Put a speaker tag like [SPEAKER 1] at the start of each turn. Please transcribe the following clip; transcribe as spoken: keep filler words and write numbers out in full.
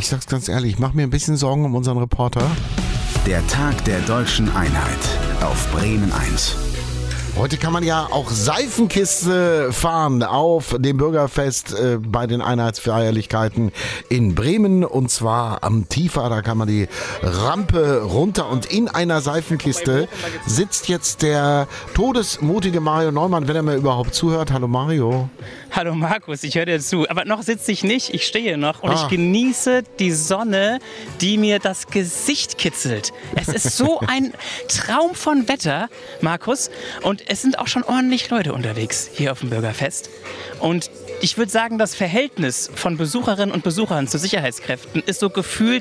[SPEAKER 1] ich sag's ganz ehrlich, ich mache mir ein bisschen Sorgen um unseren Reporter.
[SPEAKER 2] Der Tag der Deutschen Einheit auf Bremen eins.
[SPEAKER 1] Heute kann man ja auch Seifenkiste fahren auf dem Bürgerfest äh, bei den Einheitsfeierlichkeiten in Bremen. Und zwar am Tiefer, da kann man die Rampe runter. Und in einer Seifenkiste sitzt jetzt der todesmutige Mario Neumann, wenn er mir überhaupt zuhört. Hallo Mario.
[SPEAKER 3] Hallo Markus, ich höre dir zu. Aber noch sitze ich nicht, ich stehe noch und
[SPEAKER 1] Ah.
[SPEAKER 3] ich genieße die Sonne, die mir das Gesicht kitzelt. Es ist so ein Traum von Wetter, Markus. Und es sind auch schon ordentlich Leute unterwegs hier auf dem Bürgerfest. Und ich würde sagen, das Verhältnis von Besucherinnen und Besuchern zu Sicherheitskräften ist so gefühlt